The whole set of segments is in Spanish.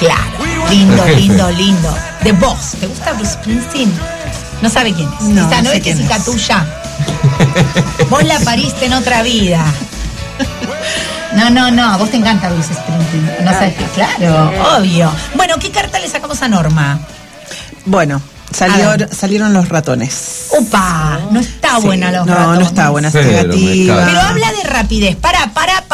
Claro, lindo. The Boss. ¿Te gusta Bruce Springsteen? No sabe quién es. No, Esta no sé es que es quién hija es. tuya. Vos la pariste en otra vida. No, a vos te encanta Bruce Springsteen. No sabes qué, claro, obvio. Bueno, ¿qué carta le sacamos a Norma? Bueno, salieron los ratones. Opa, no está buena los No, ratones. no está buena, es Pero negativa. Pero habla de rapidez. Para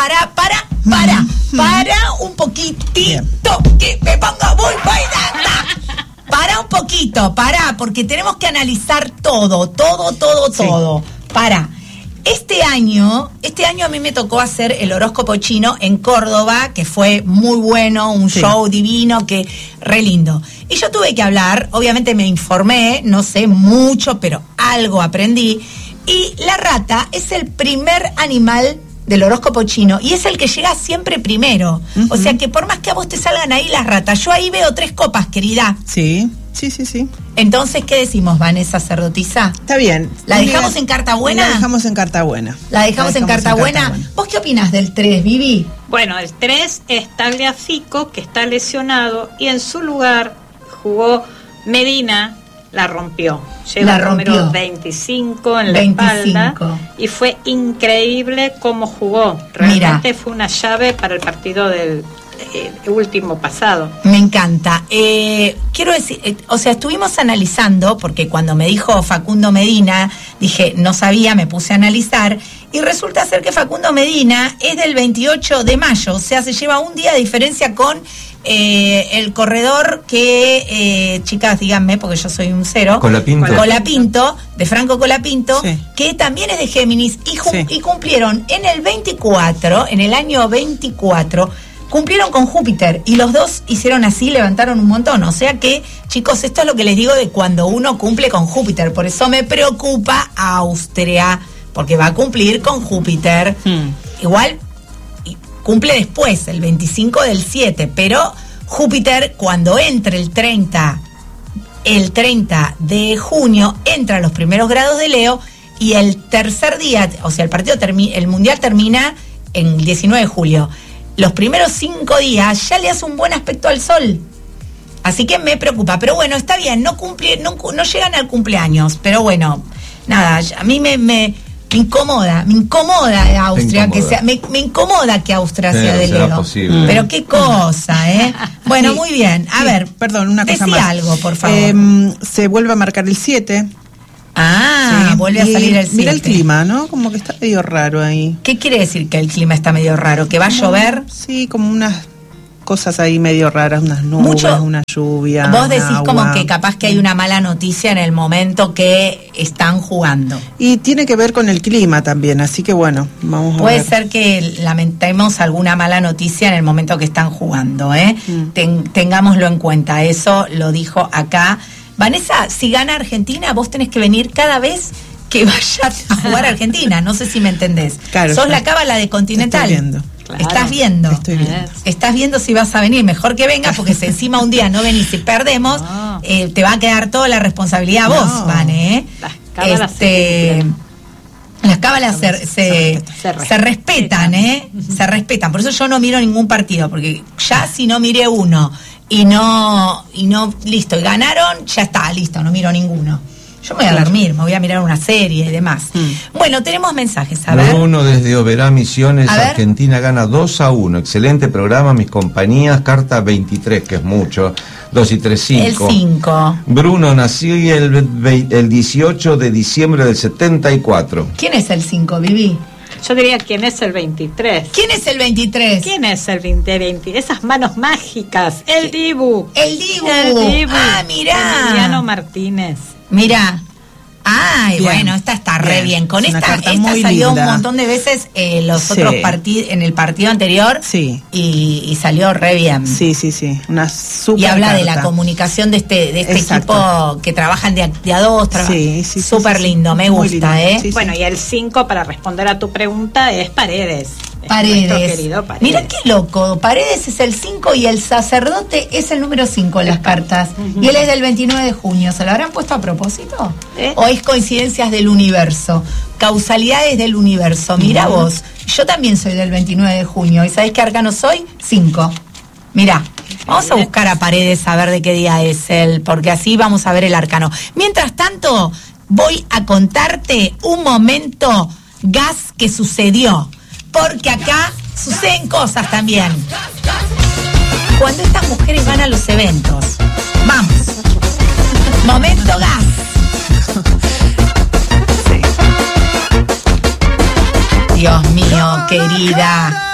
un poquitito, que me pongo muy bailada. Para un poquito, porque tenemos que analizar todo. Para. Este año a mí me tocó hacer el horóscopo chino en Córdoba, que fue muy bueno, un show divino, que re lindo. Y yo tuve que hablar, obviamente me informé, no sé mucho, pero algo aprendí. Y la rata es el primer animal del horóscopo chino y es el que llega siempre primero. O sea que por más que a vos te salgan ahí las ratas, yo ahí veo 3 copas, querida. Sí. Entonces, ¿qué decimos, Vanessa Sacerdotisa? Está bien. ¿La dejamos en carta buena? La dejamos en carta buena. ¿La dejamos en carta buena? ¿Vos qué opinás del 3, Vivi? Bueno, el 3 es Tagliafico, que está lesionado, y en su lugar jugó Medina, la rompió. Llegó al número 25 en la espalda, y fue increíble cómo jugó. Realmente fue una llave para el partido del último pasado. Me encanta. Quiero decir, estuvimos analizando, porque cuando me dijo Facundo Medina, dije, no sabía, me puse a analizar, y resulta ser que Facundo Medina es del 28 de mayo, o sea, se lleva un día de diferencia con el corredor que, chicas, díganme, porque yo soy un cero, Colapinto, de Franco Colapinto, que también es de Géminis, y cumplieron en el año 24, cumplieron con Júpiter, y los dos hicieron así, levantaron un montón. O sea que, chicos, esto es lo que les digo de cuando uno cumple con Júpiter. Por eso me preocupa Austria, porque va a cumplir con Júpiter. Igual cumple después, el 25 del 7, pero Júpiter, cuando entre el 30 de junio, entra a los primeros grados de Leo, y el tercer día, o sea, el mundial termina en el 19 de julio. Los primeros 5 días ya le hace un buen aspecto al sol. Así que me preocupa. Pero bueno, está bien, no llegan al cumpleaños. Pero bueno, nada, a mí me incomoda Austria, que sea, me incomoda que Austria sea de Leo. Posible. Pero qué cosa, ¿eh? Bueno, muy bien. A ver, perdón, una cosa decí más. algo, por favor. Se vuelve a marcar el 7. Vuelve a salir el 7. Mira el clima, ¿no? Como que está medio raro ahí. ¿Qué quiere decir que el clima está medio raro? ¿Que va a llover? Sí, como unas cosas ahí medio raras, unas nubes, una lluvia. Vos decís agua. como que capaz que hay una mala noticia en el momento que están jugando. Y tiene que ver con el clima también, así que bueno, vamos a ver. Puede ser que lamentemos alguna mala noticia en el momento que están jugando, ¿eh? Tengámoslo en cuenta, eso lo dijo acá. Vanessa, si gana Argentina, vos tenés que venir cada vez que vaya a jugar a Argentina. No sé si me entendés. Claro, sos la cábala de Continental. Estoy viendo. Claro. Estás viendo. Estoy viendo. Estás viendo si vas a venir. Mejor que vengas, porque si encima un día no venís y perdemos, te va a quedar toda la responsabilidad a vos, Vane, ¿eh? Las cábalas las cábalas se respetan, ¿eh? Se respetan. Por eso yo no miro ningún partido, porque ya si no miré uno y no, listo, y ganaron, ya está, listo, no miro ninguno. Yo me voy a dormir, me voy a mirar una serie y demás. Bueno, tenemos mensajes, a ver. Bruno desde Oberá, Misiones, A ver. Argentina gana 2-1. Excelente programa, mis compañías, carta 23, que es mucho. 2 y 3, 5. El 5. Bruno, nací el 18 de diciembre del 74. ¿Quién es el 5, Vivi? Yo diría, ¿quién es el 23? ¿Quién es el 23? ¿Quién es el 20? Esas manos mágicas. El Dibu. El Dibu. Ah, mirá. Emiliano Martínez. Mirá. Ay, Bien. bueno, esta está re bien. Con Es una esta carta muy salió linda. un montón de veces Sí. otros partidos en el partido anterior. Sí. Y salió re bien. Sí. Una super Y habla carta. de la comunicación de este Exacto. equipo que trabajan de a dos. Sí. Súper lindo, me Muy gusta, lindo. Sí, Bueno, y el 5, para responder a tu pregunta, es Paredes. Es nuestro Paredes. querido Paredes. Mira qué loco. Paredes es el 5 y el sacerdote es el número 5 en las cartas. Y él es del 29 de junio. ¿Se lo habrán puesto a propósito? ¿O es coincidencias del universo? Causalidades del universo. Mirá vos. Yo también soy del 29 de junio. ¿Y sabés qué arcano soy? 5. Mirá. Vamos a buscar a Paredes a ver de qué día es él, porque así vamos a ver el arcano. Mientras tanto, voy a contarte un momento gas que sucedió, porque acá suceden cosas también. Cuando estas mujeres van a los eventos, vamos, momento gas. Dios mío, querida.